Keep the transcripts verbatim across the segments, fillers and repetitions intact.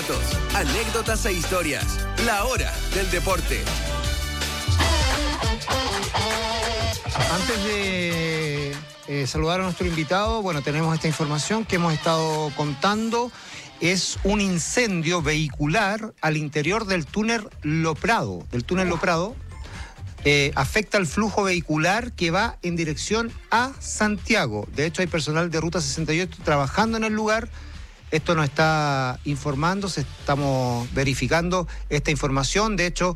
datos, anécdotas e historias. La hora del deporte. Antes de eh, saludar a nuestro invitado, bueno, tenemos esta información que hemos estado contando. Es un incendio vehicular al interior del túnel Lo Prado, del túnel Lo Prado. Eh, afecta el flujo vehicular que va en dirección a Santiago. De hecho, hay personal de Ruta sesenta y ocho trabajando en el lugar. Esto nos está informando, se estamos verificando esta información. De hecho,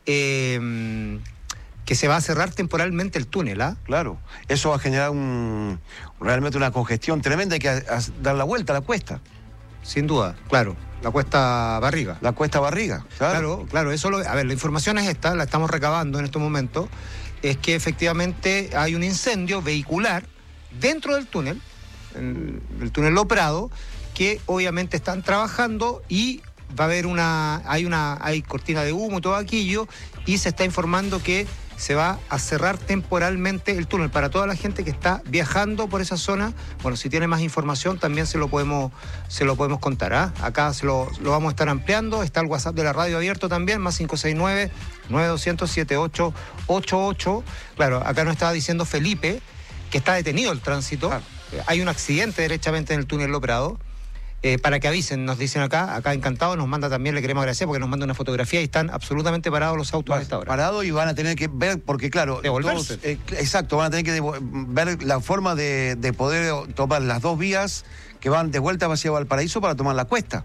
eh, que se va a cerrar temporalmente el túnel, ¿ah? Claro, eso va a generar un, realmente una congestión tremenda. Hay que a, a dar la vuelta a la cuesta. Sin duda, claro. La cuesta Barriga. La cuesta Barriga, claro. Claro, claro, eso lo, a ver, la información es esta, la estamos recabando en estos momentos, es que efectivamente hay un incendio vehicular dentro del túnel, en el túnel Lo Prado, que obviamente están trabajando y va a haber una, hay una, hay cortina de humo, todo aquello, y se está informando que se va a cerrar temporalmente el túnel para toda la gente que está viajando por esa zona. Bueno, si tiene más información también se lo podemos, se lo podemos contar, ¿ah? Acá se lo, lo vamos a estar ampliando. Está el WhatsApp de la radio abierto también, más cinco seis nueve, nueve dos cero cero, siete ocho ocho ocho. Claro, acá nos estaba diciendo Felipe que está detenido el tránsito. Ah. Hay un accidente derechamente en el túnel Lo Prado. Eh, para que avisen, nos dicen acá, acá encantado, nos manda también, le queremos agradecer porque nos manda una fotografía y están absolutamente parados los autos Va, a esta hora. Parados y van a tener que ver, porque claro, devolverse. Todos, eh, exacto, van a tener que devo- ver la forma de, de poder tomar las dos vías que van de vuelta hacia Valparaíso para tomar la cuesta.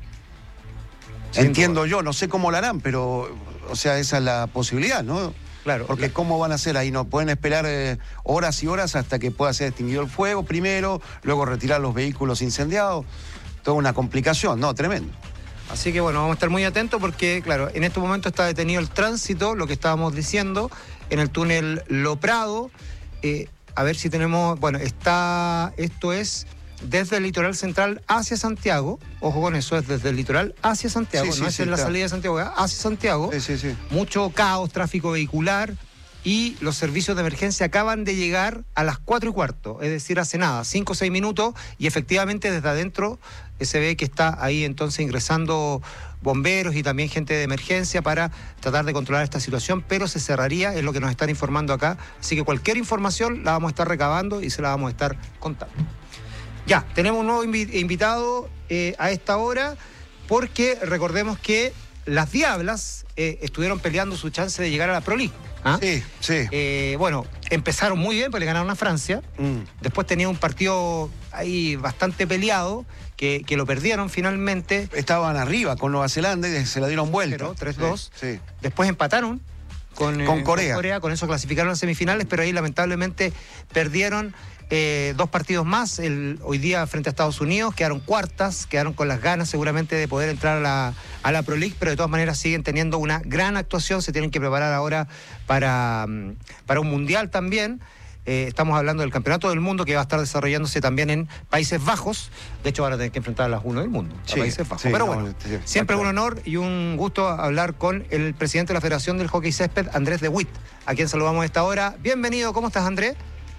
Sin Entiendo duda. Yo, no sé cómo lo harán, pero, o sea, esa es la posibilidad, ¿no? Claro. Porque la... ¿cómo van a hacer ahí? No pueden esperar eh, horas y horas hasta que pueda ser extinguido el fuego primero, luego retirar los vehículos incendiados. Toda una complicación, ¿no? Tremendo. Así que bueno, vamos a estar muy atentos porque, claro, en este momento está detenido el tránsito, lo que estábamos diciendo, en el túnel Lo Prado. Eh, a ver si tenemos, bueno, está, esto es desde el litoral central hacia Santiago. Ojo con eso, es desde el litoral hacia Santiago, sí, sí, no es sí, en la claro. salida de Santiago, hacia Santiago. Sí, sí, sí. Mucho caos, tráfico vehicular. Y los servicios de emergencia acaban de llegar a las cuatro y cuarto, es decir, hace nada, cinco o seis minutos, y efectivamente desde adentro eh, se ve que está ahí entonces ingresando bomberos y también gente de emergencia para tratar de controlar esta situación, pero se cerraría, es lo que nos están informando acá, así que cualquier información la vamos a estar recabando y se la vamos a estar contando. Ya, tenemos un nuevo invi- invitado eh, a esta hora, porque recordemos que las Diablas eh, estuvieron peleando su chance de llegar a la Pro League. ¿Ah? Sí, sí. Eh, bueno, empezaron muy bien porque le ganaron a Francia. Mm. Después tenía un partido ahí bastante peleado que, que lo perdieron finalmente. Estaban arriba con Nueva Zelanda y se la dieron vuelta. Pero tres dos. Sí, sí. Después empataron con, con, eh, Corea. con Corea. Con eso clasificaron a semifinales, pero ahí lamentablemente perdieron eh, dos partidos más. El, hoy día frente a Estados Unidos quedaron cuartas, quedaron con las ganas seguramente de poder entrar a la, a la Pro League, pero de todas maneras siguen teniendo una gran actuación. Se tienen que preparar ahora para, para un mundial también. Eh, estamos hablando del Campeonato del Mundo que va a estar desarrollándose también en Países Bajos. De hecho van a tener que enfrentar a las uno del mundo, a sí, Países Bajos. Sí, pero no, bueno, sí, siempre claro. un honor y un gusto hablar con el presidente de la Federación del Hockey Césped, Andrés de Witt, a quien saludamos a esta hora. Bienvenido, ¿cómo estás, Andrés?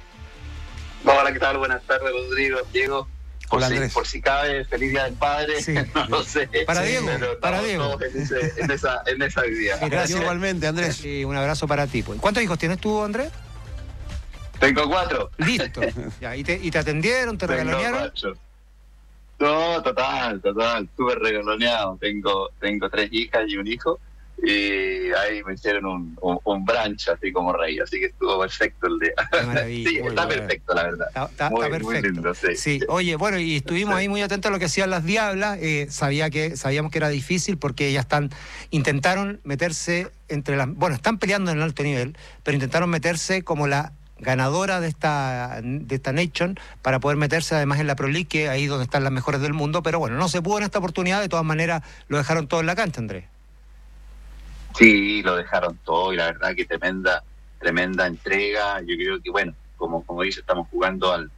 Hola, ¿qué tal? Buenas tardes, Rodrigo, Diego. Por, Hola, si, Andrés. por si cabe, feliz Día del Padre. Sí. No lo sé. Para Diego, pero para estamos Diego. todos En, ese, en, esa, en esa idea. Mira, Gracias yo- igualmente, Andrés. Y un abrazo para ti. Pues. ¿Cuántos hijos tienes tú, Andrés? Tengo cuatro. Listo. Ya, ¿y, te, ¿Y te atendieron, te Tengo regalonearon? cuatro. No, total, total. Súper regaloneado. Tengo, tengo tres hijas y un hijo. Y ahí me hicieron un, un, un brunch así como rey. Así que estuvo perfecto el día. Qué maravilla. Sí, Muy está bueno. perfecto, la verdad. Está, está- Muy, está muy perfecto. lindo, sí. Sí, oye, bueno, y estuvimos Sí. ahí muy atentos a lo que hacían las Diablas. Eh, sabía que, sabíamos que era difícil porque ellas están, intentaron meterse entre las, bueno, están peleando en el alto nivel, pero intentaron meterse como la ganadora de esta, de esta Nation para poder meterse además en la Pro League, que ahí donde están las mejores del mundo, pero bueno, no se pudo en esta oportunidad, de todas maneras lo dejaron todo en la cancha, Andrés. Sí, lo dejaron todo y la verdad que tremenda, tremenda entrega. Yo creo que, bueno, como como dice, estamos jugando al,